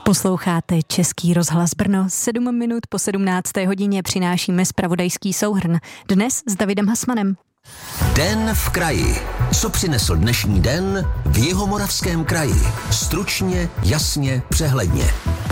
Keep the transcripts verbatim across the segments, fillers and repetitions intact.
Posloucháte Český rozhlas Brno. Sedm minut po sedmnácté hodině přinášíme zpravodajský souhrn. Dnes s Davidem Hasmanem. Den v kraji. Co přinesl dnešní den v Jihomoravském kraji? Stručně, jasně, přehledně.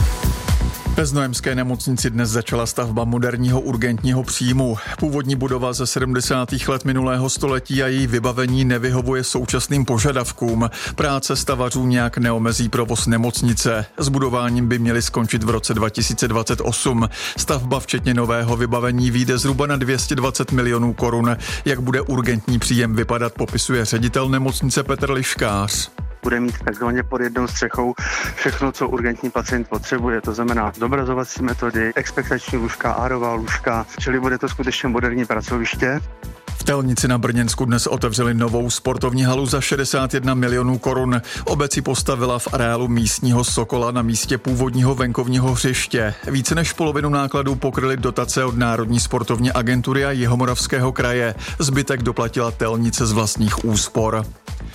Ve Znojemské nemocnici dnes začala stavba moderního urgentního příjmu. Původní budova ze sedmdesátých let minulého století a její vybavení nevyhovuje současným požadavkům. Práce stavařů nějak neomezí provoz nemocnice. S budováním by měly skončit v roce dva tisíce dvacet osm. Stavba včetně nového vybavení vyjde zhruba na dvě stě dvacet milionů korun. Jak bude urgentní příjem vypadat, popisuje ředitel nemocnice Petr Liškář. Bude mít takzvaně pod jednou střechou všechno, co urgentní pacient potřebuje. To znamená zobrazovací metody, expektační lůžka, árová lůžka, čili bude to skutečně moderní pracoviště. V Telnici na Brněnsku dnes otevřeli novou sportovní halu za šedesát jedna milionů korun. Obec ji postavila v areálu místního Sokola na místě původního venkovního hřiště. Více než polovinu nákladů pokryly dotace od Národní sportovní agentury a Jihomoravského kraje. Zbytek doplatila Telnice z vlastních úspor.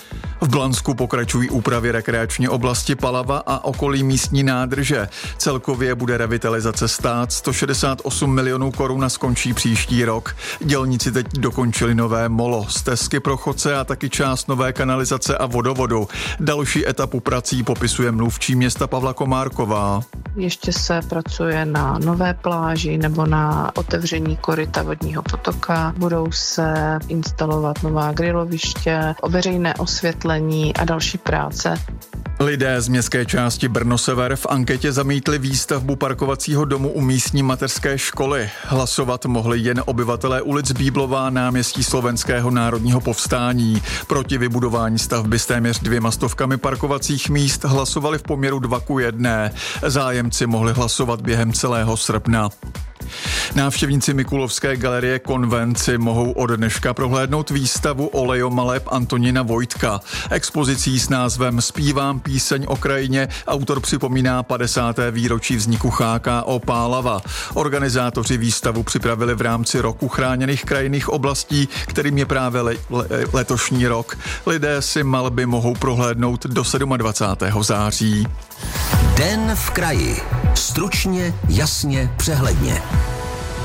V Blansku pokračují úpravy rekreační oblasti Palava a okolí místní nádrže. Celkově bude revitalizace stát sto šedesát osm milionů korun a skončí příští rok. Dělníci teď dokončili nové molo, stezky pro chodce a taky část nové kanalizace a vodovodu. Další etapu prací popisuje mluvčí města Pavla Komárková. Ještě se pracuje na nové pláži nebo na otevření koryta vodního potoka. Budou se instalovat nová griloviště, veřejné osvětlení a další práce. Lidé z městské části Brno Sever v anketě zamítli výstavbu parkovacího domu u místní mateřské školy. Hlasovat mohli jen obyvatelé ulic Bíblová, náměstí Slovenského národního povstání. Proti vybudování stavby s téměř dvěma stovkami parkovacích míst hlasovali v poměru dva ku jedné. Zájemci mohli hlasovat během celého srpna. Návštěvníci Mikulovské galerie Konvent si mohou od dneška prohlédnout výstavu olejomaleb Antonína Vojtka. Expozicí s názvem Zpívám píseň o krajině autor připomíná padesáté výročí vzniku H K O Pálava. Organizátoři výstavu připravili v rámci roku chráněných krajinných oblastí, kterým je právě le- le- letošní rok. Lidé si malby mohou prohlédnout do dvacátého sedmého září. Den v kraji. Stručně, jasně, přehledně.